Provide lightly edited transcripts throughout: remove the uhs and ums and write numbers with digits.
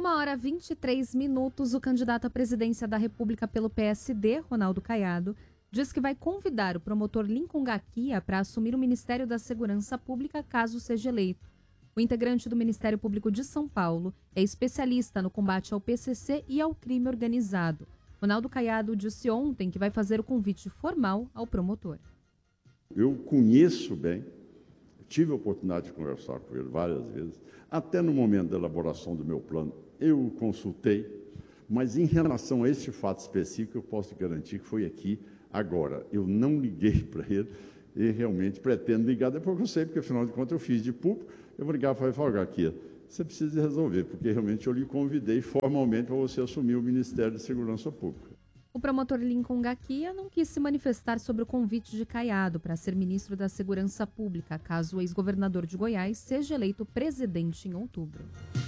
1h23, o candidato à presidência da República pelo PSD, Ronaldo Caiado, diz que vai convidar o promotor Lincoln Gaquia para assumir o Ministério da Segurança Pública caso seja eleito. O integrante do Ministério Público de São Paulo é especialista no combate ao PCC e ao crime organizado. Ronaldo Caiado disse ontem que vai fazer o convite formal ao promotor. Eu conheço bem, tive a oportunidade de conversar com ele várias vezes, até no momento da elaboração do meu plano eu o consultei, mas em relação a este fato específico eu posso garantir que foi aqui agora. Eu não liguei para ele e realmente pretendo ligar depois que eu sei, porque afinal de contas eu fiz de público, eu vou ligar para ele aqui. Você precisa resolver, porque realmente eu lhe convidei formalmente para você assumir o Ministério da Segurança Pública. O promotor Lincoln Gaquia não quis se manifestar sobre o convite de Caiado para ser ministro da Segurança Pública, caso o ex-governador de Goiás seja eleito presidente em outubro.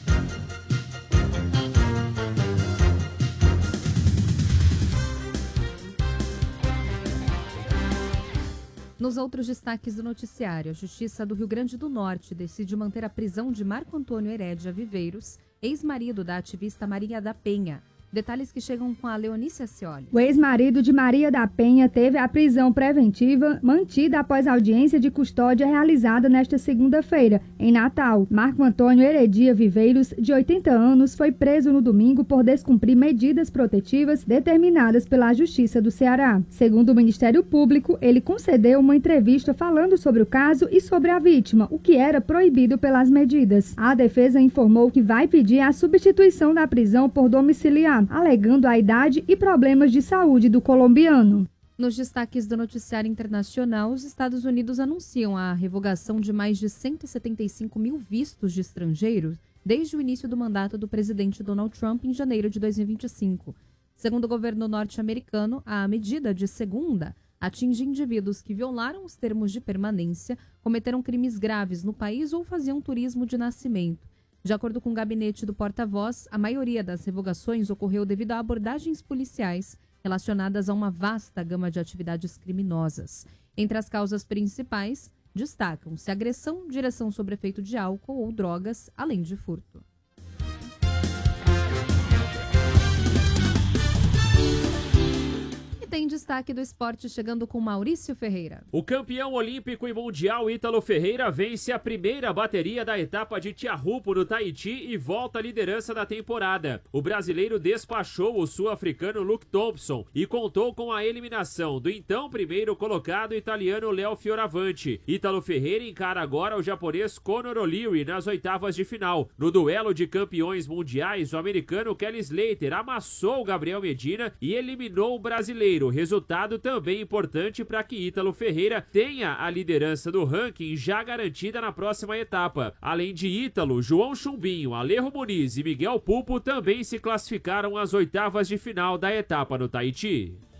Nos outros destaques do noticiário, a Justiça do Rio Grande do Norte decide manter a prisão de Marco Antônio Herédia Viveiros, ex-marido da ativista Maria da Penha. Detalhes que chegam com a Leonícia Scioli. O ex-marido de Maria da Penha teve a prisão preventiva mantida após audiência de custódia realizada nesta segunda-feira, em Natal. Marco Antônio Heredia Viveiros, de 80 anos, foi preso no domingo por descumprir medidas protetivas determinadas pela Justiça do Ceará. Segundo o Ministério Público, ele concedeu uma entrevista falando sobre o caso e sobre a vítima, o que era proibido pelas medidas. A defesa informou que vai pedir a substituição da prisão por domiciliar, alegando a idade e problemas de saúde do colombiano. Nos destaques do noticiário internacional, os Estados Unidos anunciam a revogação de mais de 175 mil vistos de estrangeiros desde o início do mandato do presidente Donald Trump em janeiro de 2025. Segundo o governo norte-americano, a medida de segunda atinge indivíduos que violaram os termos de permanência, cometeram crimes graves no país ou faziam turismo de nascimento. De acordo com o gabinete do porta-voz, a maioria das revogações ocorreu devido a abordagens policiais relacionadas a uma vasta gama de atividades criminosas. Entre as causas principais, destacam-se agressão, direção sob efeito de álcool ou drogas, além de furto. Tem destaque do esporte chegando com Maurício Ferreira. O campeão olímpico e mundial Ítalo Ferreira vence a primeira bateria da etapa de Tiahupo no Tahiti e volta à liderança da temporada. O brasileiro despachou o sul-africano Luke Thompson e contou com a eliminação do então primeiro colocado italiano Léo Fioravanti. Ítalo Ferreira encara agora o japonês Conor O'Leary nas oitavas de final. No duelo de campeões mundiais, o americano Kelly Slater amassou o Gabriel Medina e eliminou o brasileiro. Resultado também importante para que Ítalo Ferreira tenha a liderança do ranking já garantida na próxima etapa. Além de Ítalo, João Chumbinho, Alejo Muniz e Miguel Pupo também se classificaram às oitavas de final da etapa no Tahiti.